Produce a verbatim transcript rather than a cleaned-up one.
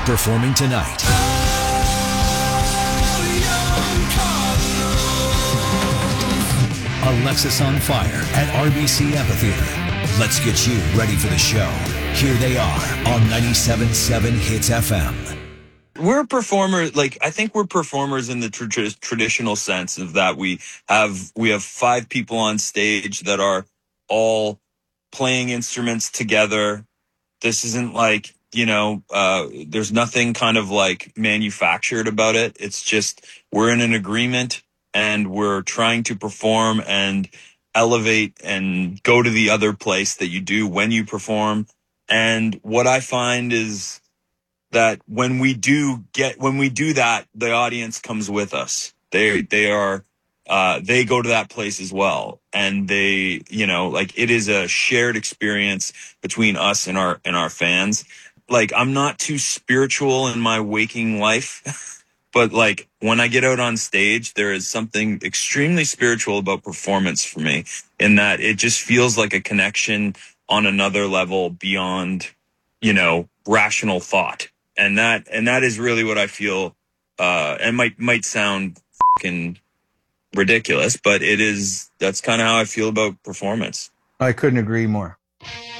performing tonight. Alexis on Fire at R B C Amphitheater. Let's get you ready for the show. Here they are on ninety-seven point seven Hits F M. We're performers, like, I think we're performers in the tra- traditional sense of that we have, we have five people on stage that are all playing instruments together. This isn't like, you know, uh, there's nothing kind of like manufactured about it. It's just, we're in an agreement and we're trying to perform and elevate and go to the other place that you do when you perform. And what I find is that when we do get, when we do that, the audience comes with us. They, they are, uh, they go to that place as well. And they, you know, like it is a shared experience between us and our, and our fans. Like, I'm not too spiritual in my waking life, but like when I get out on stage, there is something extremely spiritual about performance for me, in that it just feels like a connection on another level beyond, you know, rational thought. And that, and that is really what I feel, uh, and might, might sound fucking ridiculous, but it is, that's kind of how I feel about performance. I couldn't agree more.